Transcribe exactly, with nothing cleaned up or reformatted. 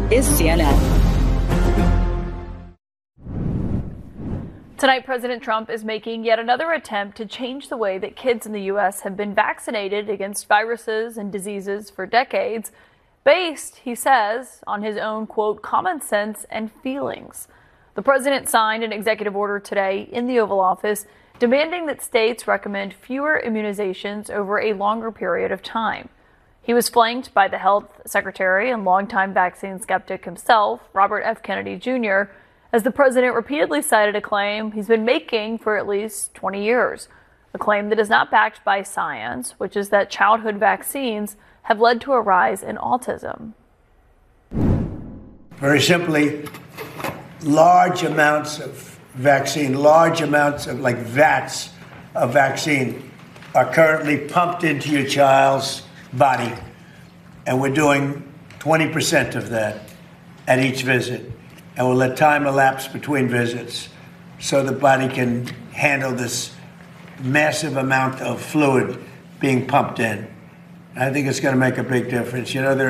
is C N N. Tonight, President Trump is making yet another attempt to change the way that kids in the U S have been vaccinated against viruses and diseases for decades, based, he says, on his own, quote, common sense and feelings. The president signed an executive order today in the Oval Office demanding that states recommend fewer immunizations over a longer period of time. He was flanked by the health secretary and longtime vaccine skeptic himself, Robert F. Kennedy Junior, as the president repeatedly cited a claim he's been making for at least twenty years, a claim that is not backed by science, which is that childhood vaccines have led to a rise in autism. Very simply, large amounts of vaccine, large amounts of like vats of vaccine are currently pumped into your child's body, and we're doing twenty percent of that at each visit. And we'll let time elapse between visits so the body can handle this massive amount of fluid being pumped in. I think it's going to make a big difference. You know, there